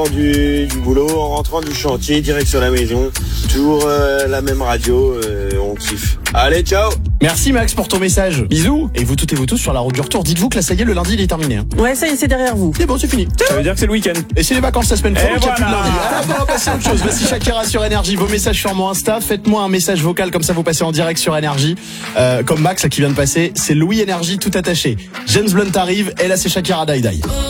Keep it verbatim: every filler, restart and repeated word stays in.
Du, du boulot, en rentrant du chantier, direct sur la maison. Toujours euh, la même radio, euh, on kiffe. Allez, ciao. Merci Max pour ton message. Bisous. Et vous toutes et vous tous sur la route du retour, dites-vous que là ça y est, le lundi il est terminé. Hein. Ouais, ça y est, c'est derrière vous. C'est bon, c'est fini. Ça veut dire que c'est le week-end. Et c'est les vacances la semaine prochaine, il n'y a plus de voilà. lundi. Alors on va passer à autre chose. Voici Shakira sur Énergie. Vos messages sur mon Insta. Faites-moi un message vocal comme ça vous passez en direct sur Énergie. Euh, comme Max là, qui vient de passer. C'est Louis Énergie tout attaché. James Blunt arrive et là c'est Shakira Die Die.